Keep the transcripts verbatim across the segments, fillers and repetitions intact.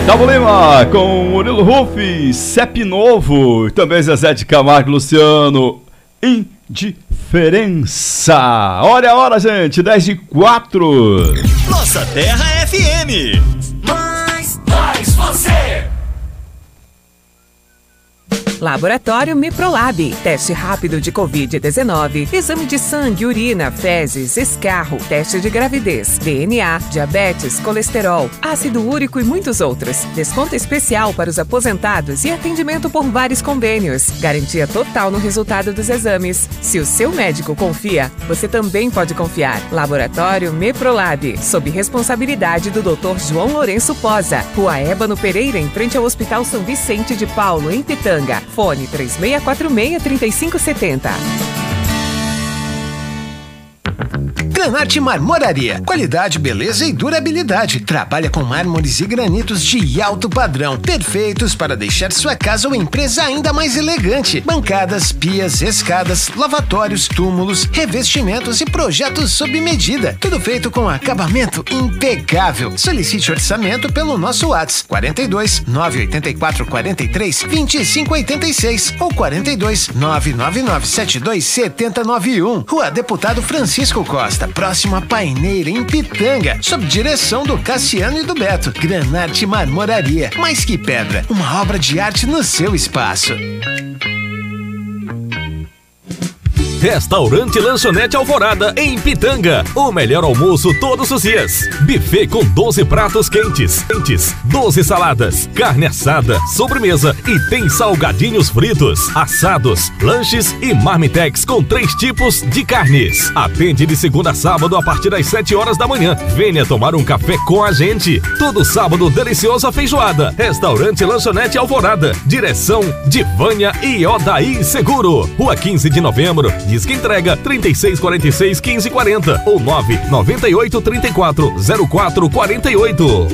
Gustavo Lima com Murilo Ruff, C E P Novo, também Zezé de Camargo, Luciano, Indiferença. Olha a hora, gente, dez e quatro. Nossa Terra F M. Mais, mais você. Laboratório Miprolab, teste rápido de covid dezenove, exame de sangue, urina, fezes, escarro, teste de gravidez, D N A, diabetes, colesterol, ácido úrico e muitos outros. Desconto especial para os aposentados e atendimento por vários convênios. Garantia total no resultado dos exames. Se o seu médico confia, você também pode confiar. Laboratório Miprolab, sob responsabilidade do doutor João Lourenço Posa, Rua Ébano Pereira, em frente ao Hospital São Vicente de Paulo, em Pitanga. Fone três seis quatro seis, três cinco sete zero. Granarte Marmoraria. Qualidade, beleza e durabilidade. Trabalha com mármores e granitos de alto padrão, perfeitos para deixar sua casa ou empresa ainda mais elegante. Bancadas, pias, escadas, lavatórios, túmulos, revestimentos e projetos sob medida. Tudo feito com acabamento impecável. Solicite orçamento pelo nosso WhatsApp quarenta e dois, nove oito quatro, quarenta e três, vinte e cinco oitenta e seis ou quarenta e dois, nove nove nove sete dois sete zero nove um. Rua Deputado Francisco Costa, próximo a Paineira, em Pitanga, sob direção do Cassiano e do Beto. Granarte Marmoraria, mais que pedra, uma obra de arte no seu espaço. Restaurante Lanchonete Alvorada, em Pitanga. O melhor almoço todos os dias. Buffet com doze pratos quentes, quentes, doze saladas, carne assada, sobremesa e tem salgadinhos fritos, assados, lanches e marmitex com três tipos de carnes. Atende de segunda a sábado a partir das sete horas da manhã. Venha tomar um café com a gente. Todo sábado, deliciosa feijoada. Restaurante Lanchonete Alvorada. Direção de Vânia e Odaí Seguro. Rua quinze de novembro. Diz que entrega trinta e seis, quarenta e seis, quinze, quarenta ou nove nove oito, trinta e quatro, zero quatro, quarenta e oito.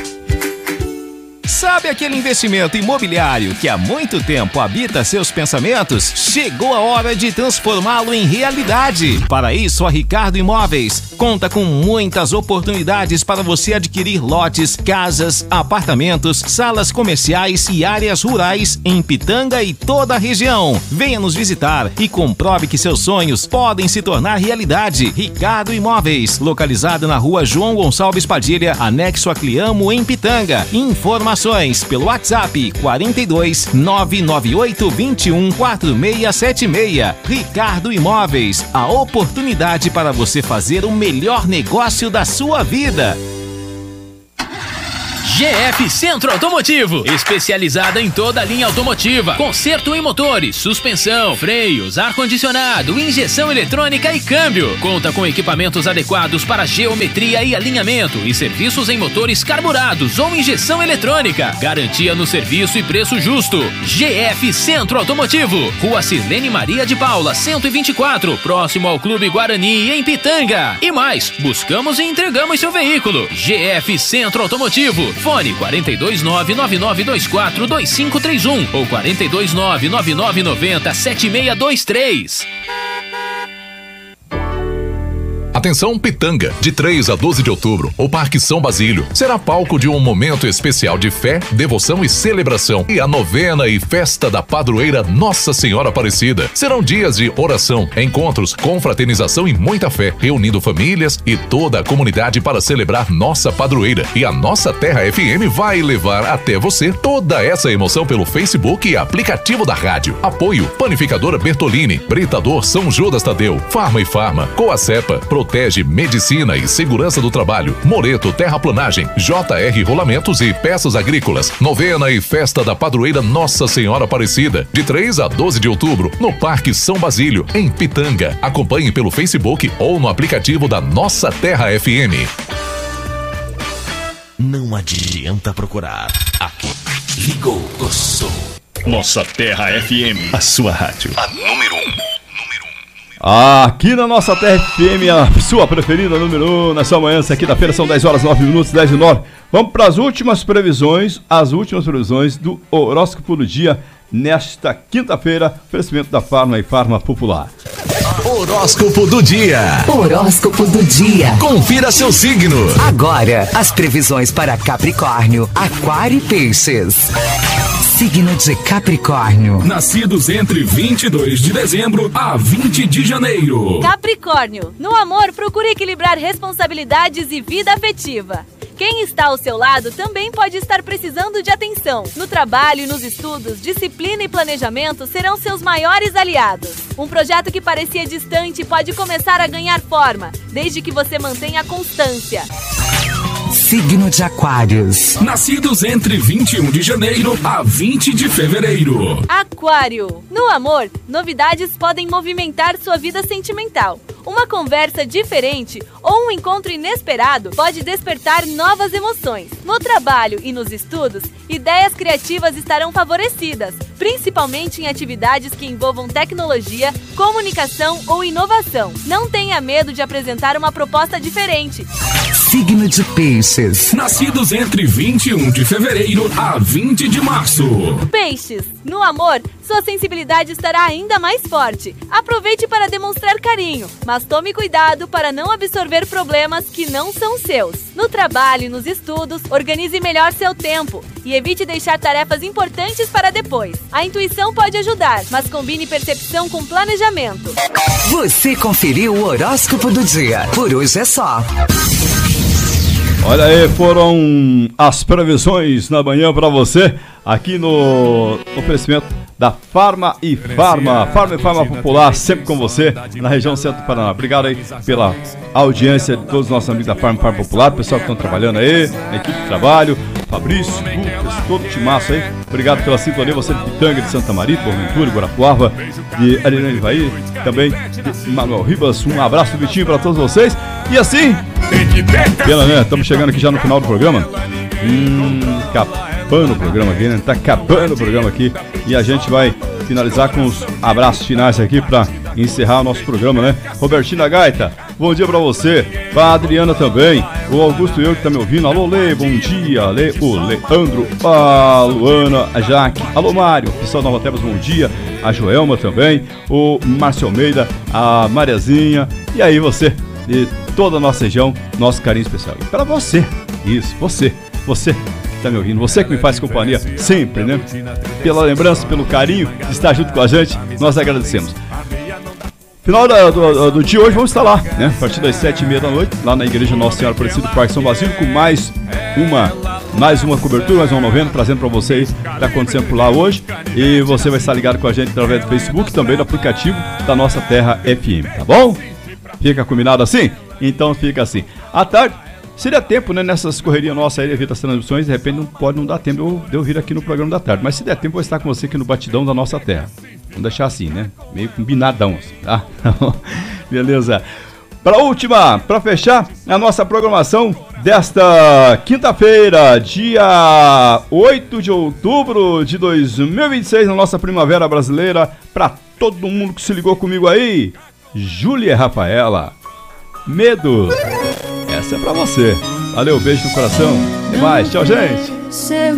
Sabe aquele investimento imobiliário que há muito tempo habita seus pensamentos? Chegou a hora de transformá-lo em realidade. Para isso, a Ricardo Imóveis conta com muitas oportunidades para você adquirir lotes, casas, apartamentos, salas comerciais e áreas rurais em Pitanga e toda a região. Venha nos visitar e comprove que seus sonhos podem se tornar realidade. Ricardo Imóveis, localizado na rua João Gonçalves Padilha, anexo a Cliamo, em Pitanga. Informações pelo WhatsApp quarenta e dois, nove nove oito, vinte e um, quarenta e seis setenta e seis. Ricardo Imóveis, a oportunidade para você fazer o melhor negócio da sua vida. G F Centro Automotivo, especializada em toda a linha automotiva, conserto em motores, suspensão, freios, ar-condicionado, injeção eletrônica e câmbio. Conta com equipamentos adequados para geometria e alinhamento e serviços em motores carburados ou injeção eletrônica. Garantia no serviço e preço justo. G F Centro Automotivo, Rua Sirlene Maria de Paula, cento e vinte e quatro, próximo ao Clube Guarani, em Pitanga. E mais, buscamos e entregamos seu veículo. G F Centro Automotivo. Fone quarenta e dois, nove nove nove dois quatro, dois cinco três um ou quarenta e dois, nove nove nove nove zero, sete seis dois três. Atenção Pitanga, de três a doze de outubro, o Parque São Basílio será palco de um momento especial de fé, devoção e celebração. E a novena e festa da padroeira Nossa Senhora Aparecida. Serão dias de oração, encontros, confraternização e muita fé, reunindo famílias e toda a comunidade para celebrar nossa padroeira. E a Nossa Terra F M vai levar até você toda essa emoção pelo Facebook e aplicativo da rádio. Apoio: Panificadora Bertolini, Britador São Judas Tadeu, Farma e Farma, Coacepa, Protege Medicina e Segurança do Trabalho, Moreto Terraplanagem, J R Rolamentos e Peças Agrícolas. Novena e Festa da Padroeira Nossa Senhora Aparecida, de três a doze de outubro, no Parque São Basílio, em Pitanga. Acompanhe pelo Facebook ou no aplicativo da Nossa Terra F M. Não adianta procurar. Aqui. Ligou, gostou. Nossa Terra F M, a sua rádio. A número um. Aqui na Nossa Terra F M, a sua preferida, número um, nessa manhã, quinta-feira, são dez horas, nove minutos, dez e nove. Vamos para as últimas previsões, as últimas previsões do horóscopo do dia, nesta quinta-feira, oferecimento da Farma e Farma Popular. Horóscopo do dia. Horóscopo do dia. Confira seu signo. Agora, as previsões para Capricórnio, Aquário e Peixes. Signo de Capricórnio. Nascidos entre vinte e dois de dezembro a vinte de janeiro. Capricórnio, no amor, procure equilibrar responsabilidades e vida afetiva. Quem está ao seu lado também pode estar precisando de atenção. No trabalho e nos estudos, disciplina e planejamento serão seus maiores aliados. Um projeto que parecia distante pode começar a ganhar forma, desde que você mantenha a constância. Signo de Aquários. Nascidos entre vinte e um de janeiro a vinte de fevereiro. Aquário. No amor, novidades podem movimentar sua vida sentimental. Uma conversa diferente ou um encontro inesperado pode despertar novas emoções. No trabalho e nos estudos, ideias criativas estarão favorecidas, principalmente em atividades que envolvam tecnologia, comunicação ou inovação. Não tenha medo de apresentar uma proposta diferente. Signo de Peixes. Nascidos entre vinte e um de fevereiro a vinte de março. Peixes. No amor, sua sensibilidade estará ainda mais forte. Aproveite para demonstrar carinho, mas tome cuidado para não absorver problemas que não são seus. No trabalho e nos estudos, organize melhor seu tempo e evite deixar tarefas importantes para depois. A intuição pode ajudar, mas combine percepção com planejamento. Você conferiu o horóscopo do dia. Por hoje é só. Olha aí, foram as previsões na manhã para você, aqui no oferecimento da Farma e Farma. Farma e Farma Popular, sempre com você, na região centro do Paraná. Obrigado aí pela audiência de todos os nossos amigos da Farma e Farma Popular, pessoal que estão trabalhando aí, a equipe de trabalho, Fabrício, Lucas, todo o timaço aí. Obrigado pela sintonia, você de Pitanga, de Santa Maria, Porventura, Guarapuava, de Arena Ivaí, também de Manuel Ribas. Um abraço do Vitinho para todos vocês. E assim, pena, né? Estamos chegando aqui já no final do programa. Hum, acabando o programa aqui, né? Tá acabando o programa aqui. E a gente vai finalizar com os abraços finais aqui pra encerrar o nosso programa, né? Robertina Gaita, bom dia pra você. Pra Adriana também. O Augusto e eu que tá me ouvindo. Alô, Lê, bom dia. Lê, o Leandro, a Luana, a Jaque. Alô, Mário, pessoal da Nova Tebas, bom dia. A Joelma também. O Márcio Almeida, a Mariazinha. E aí você, de toda a nossa região, nosso carinho especial. E para você, isso, você, você que tá me ouvindo, você que me faz companhia sempre, né? Pela lembrança, pelo carinho de estar junto com a gente, nós agradecemos. Final do, do, do dia hoje vamos estar lá, né? A partir das sete e meia da noite, lá na Igreja Nossa Senhora Aparecida do Parque São Basílio, com mais uma, mais uma cobertura, mais uma novena, trazendo para você aí o que está acontecendo por lá hoje. E você vai estar ligado com a gente através do Facebook, também do aplicativo da Nossa Terra F M, tá bom? Fica combinado assim? Então fica assim. À tarde, seria tempo, né? Nessas correrias nossas aí, devido às transmissões, de repente não pode não dar tempo eu, de eu vir aqui no programa da tarde. Mas se der tempo, eu vou estar com você aqui no Batidão da Nossa Terra. Vamos deixar assim, né? Meio combinadão, assim, tá? Beleza. Para a última, para fechar a nossa programação desta quinta-feira, dia oito de outubro de dois mil e vinte e seis, na nossa primavera brasileira, para todo mundo que se ligou comigo aí, Júlia Rafaela, Medo. Essa é pra você. Valeu, beijo no coração. Até mais. Tchau, gente.